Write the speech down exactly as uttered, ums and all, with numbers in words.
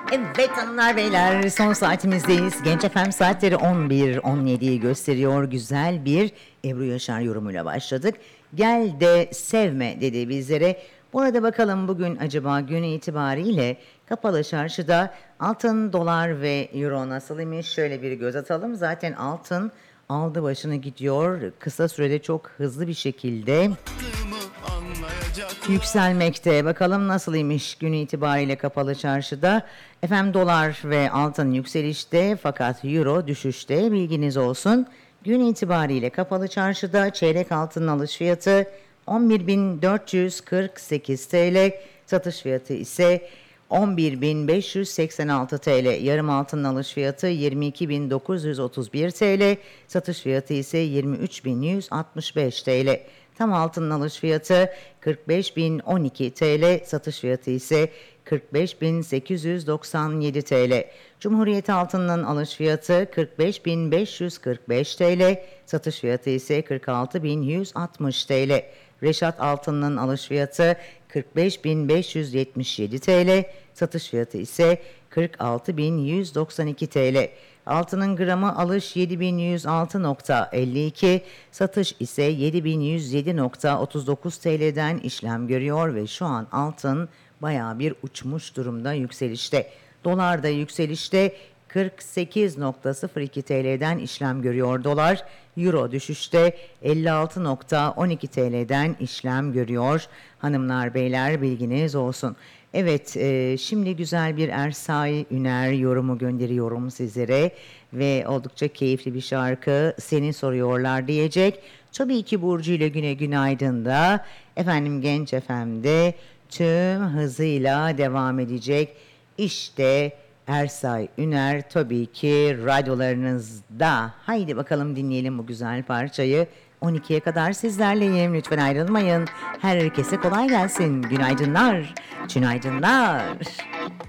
Evet hanımlar beyler, son saatimizdeyiz. Genç F M saatleri on bir on yediyi gösteriyor. Güzel bir Ebru Yaşar yorumuyla başladık. Gel de sevme dedi bizlere. Bu arada bakalım bugün acaba gün itibariyle kapalı çarşıda altın, dolar ve euro nasıl imiş? Şöyle bir göz atalım. Zaten altın aldı başını gidiyor. Kısa sürede çok hızlı bir şekilde yükselmekte. Bakalım nasılmış gün itibariyle kapalı çarşıda. Efendim dolar ve altın yükselişte fakat euro düşüşte, bilginiz olsun. Gün itibariyle kapalı çarşıda çeyrek altının alış fiyatı on bir bin dört yüz kırk sekiz T L, satış fiyatı ise on bir bin beş yüz seksen altı T L. Yarım altının alış fiyatı yirmi iki bin dokuz yüz otuz bir T L, satış fiyatı ise yirmi üç bin yüz altmış beş T L. Tam altının alış fiyatı kırk beş bin on iki T L, satış fiyatı ise kırk beş bin sekiz yüz doksan yedi T L. Cumhuriyet altınının alış fiyatı kırk beş bin beş yüz kırk beş T L, satış fiyatı ise kırk altı bin yüz altmış T L. Reşat altınının alış fiyatı kırk beş bin beş yüz yetmiş yedi T L, satış fiyatı ise kırk altı bin yüz doksan iki T L. Altının gramı alış yedi bin yüz altı nokta elli iki, satış ise yedi bin yüz yedi nokta otuz dokuz T L'den işlem görüyor ve şu an altın bayağı bir uçmuş durumda, yükselişte. Dolar da yükselişte, kırk sekiz nokta sıfır iki T L'den işlem görüyor dolar. Euro düşüşte, elli altı nokta on iki T L'den işlem görüyor. Hanımlar beyler, bilginiz olsun. Evet, e, şimdi güzel bir Ersay Üner yorumu gönderiyorum sizlere ve oldukça keyifli bir şarkı, Seni Soruyorlar diyecek. Tabii ki Burcu ile Güne Günaydın da efendim Genç F M'de tüm hızıyla devam edecek. İşte Ersay Üner tabii ki radyolarınızda. Haydi bakalım dinleyelim bu güzel parçayı. on ikiye kadar sizlerleyim. Lütfen ayrılmayın. Herkese kolay gelsin. Günaydınlar. Günaydınlar.